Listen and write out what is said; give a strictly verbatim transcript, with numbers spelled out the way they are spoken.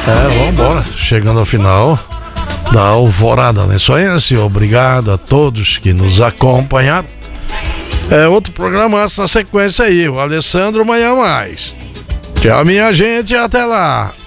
É, vamos embora. Chegando ao final da Alvorada, né? Isso aí, né, senhor? Obrigado a todos que nos acompanharam. É outro programa na sequência aí. O Alessandro amanhã mais. Tchau, minha gente. Até lá.